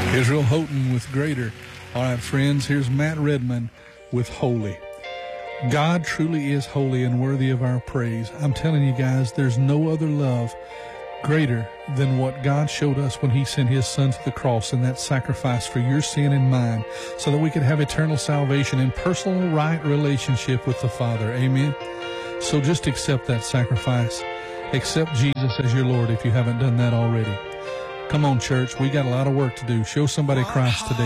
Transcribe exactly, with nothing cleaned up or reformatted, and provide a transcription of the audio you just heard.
Israel Houghton with Greater. All right, friends, here's Matt Redman with Holy. God truly is holy and worthy of our praise. I'm telling you guys, there's no other love greater than what God showed us when he sent his son to the cross and that sacrifice for your sin and mine so that we could have eternal salvation and personal right relationship with the Father. Amen. So just accept that sacrifice. Accept Jesus as your Lord if you haven't done that already. Come on, church. We got a lot of work to do. Show somebody Christ today.